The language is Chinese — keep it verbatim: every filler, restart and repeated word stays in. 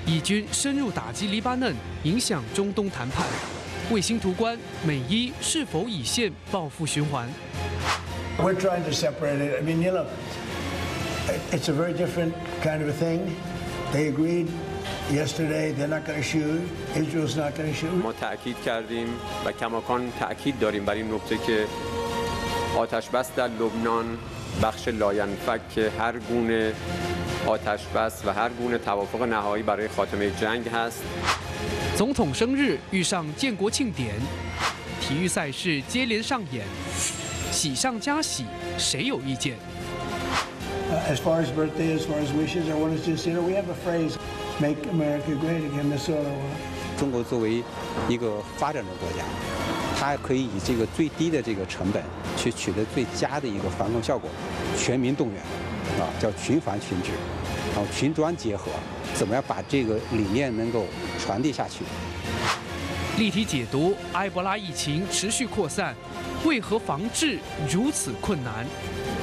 以军深入打击黎巴嫩，影响中东谈判。卫星图关，美伊是否已现报复循环？ We're trying to separate it. I mean, you know, it's a very different kind of a thing. They agreed yesterday they're not going to shoot. Israel's not going to shoot. ما تأکید کردیم و کماکان تأکید داریم بر این نکته که آتش بس در لبنان بخش لاینفک هر گونه آتش بس و هر گونه توافق نهایی برای خاتمه جنگ هست. 总统生日遇上建国庆典，体育赛事接连上演，喜上加喜，谁有意见？ Uh, as far as birthday, as far as wishes, I want to just, you know, we have a phrase, "Make America Great Again." That's all I want. 中国作为一个发展中国家，它可以以这个最低的这个成本去取得最佳的一个反恐效果，全民动员，啊，叫群防群治，然后群专结合，怎么样把这个理念能够传递下去？ 立体解读：埃博拉疫情持续扩散，为何防治如此困难？